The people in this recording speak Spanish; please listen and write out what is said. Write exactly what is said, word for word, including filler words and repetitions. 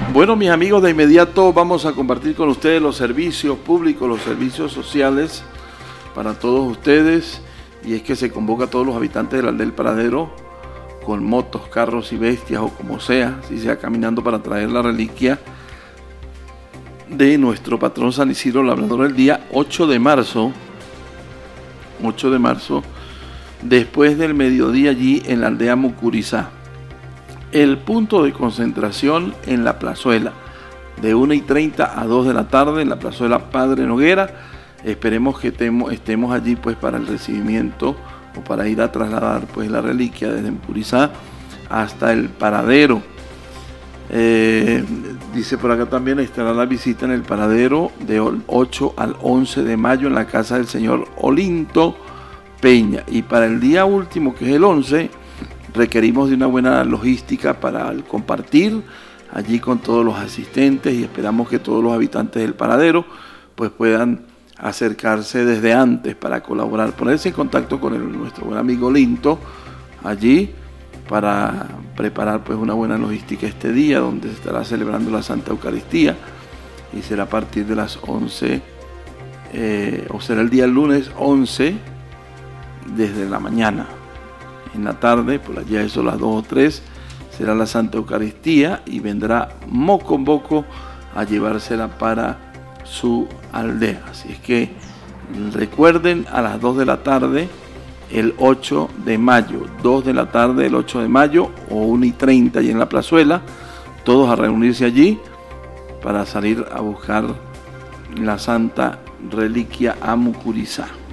Bueno, mis amigos, de inmediato vamos a compartir con ustedes los servicios públicos, los servicios sociales para todos ustedes. Y es que se convoca a todos los habitantes de la aldea del Paradero con motos, carros y bestias o como sea, si sea caminando, para traer la reliquia de nuestro patrón San Isidro Labrador el día ocho de marzo, ocho de marzo, después del mediodía allí en la aldea Mucurizá. El punto de concentración en la plazuela, de una y treinta a dos de la tarde, en la plazuela Padre Noguera. Esperemos que estemos, estemos allí pues para el recibimiento o para ir a trasladar pues la reliquia desde Mucurizá hasta el Paradero. Eh, dice por acá también, estará la visita en el Paradero de ocho al once de mayo en la casa del señor Olinto Peña. Y para el día último, que es el once, requerimos de una buena logística para el compartir allí con todos los asistentes, y esperamos que todos los habitantes del Paradero pues puedan acercarse desde antes para colaborar, ponerse en contacto con el, nuestro buen amigo Linto allí para preparar pues una buena logística este día, donde se estará celebrando la Santa Eucaristía, y será a partir de las once, eh, o será el día lunes once desde la mañana. En la tarde, por allá eso las dos o tres, será la Santa Eucaristía y vendrá Mocomboco a llevársela para su aldea. Así es que recuerden, a las dos de la tarde el ocho de mayo, dos de la tarde el ocho de mayo, o una y treinta y en la plazuela, todos a reunirse allí para salir a buscar la Santa Reliquia a Mucurizá.